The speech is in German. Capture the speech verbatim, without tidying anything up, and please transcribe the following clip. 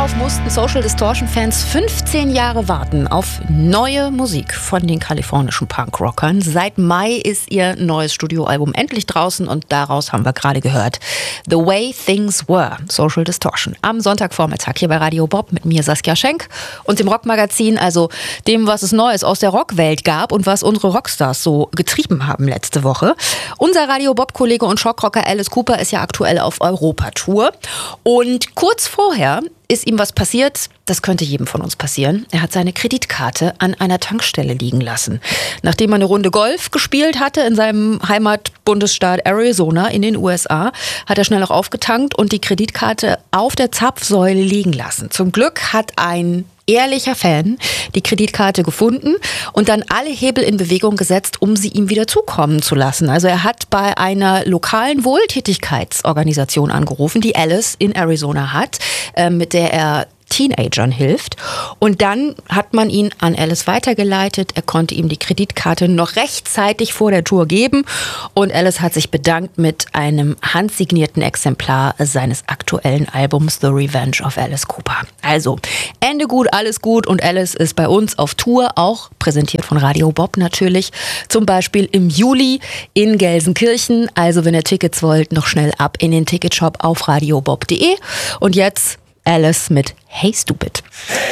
Darauf mussten Social Distortion-Fans fünfzehn Jahre warten auf neue Musik von den kalifornischen Punkrockern. Seit Mai ist ihr neues Studioalbum endlich draußen und daraus haben wir gerade gehört The Way Things Were, Social Distortion. Am Sonntagvormittag hier bei Radio Bob mit mir Saskia Schenk und dem Rockmagazin, also dem, was es Neues aus der Rockwelt gab und was unsere Rockstars so getrieben haben letzte Woche. Unser Radio Bob-Kollege und Schockrocker Alice Cooper ist ja aktuell auf Europatour und kurz vorher ist ihm was passiert, das könnte jedem von uns passieren. Er hat seine Kreditkarte an einer Tankstelle liegen lassen. Nachdem er eine Runde Golf gespielt hatte in seinem Heimatbundesstaat Arizona in den U S A, hat er schnell auch aufgetankt und die Kreditkarte auf der Zapfsäule liegen lassen. Zum Glück hat ein ehrlicher Fan die Kreditkarte gefunden und dann alle Hebel in Bewegung gesetzt, um sie ihm wieder zukommen zu lassen. Also er hat bei einer lokalen Wohltätigkeitsorganisation angerufen, die Alice in Arizona hat, äh, mit der er Teenagern hilft. Und dann hat man ihn an Alice weitergeleitet. Er konnte ihm die Kreditkarte noch rechtzeitig vor der Tour geben. Und Alice hat sich bedankt mit einem handsignierten Exemplar seines aktuellen Albums The Revenge of Alice Cooper. Also, Ende gut, alles gut. Und Alice ist bei uns auf Tour, auch präsentiert von Radio Bob natürlich. Zum Beispiel im Juli in Gelsenkirchen. Also, wenn ihr Tickets wollt, noch schnell ab in den Ticketshop auf radiobob punkt de. Und jetzt Alice mit Hey Stupid.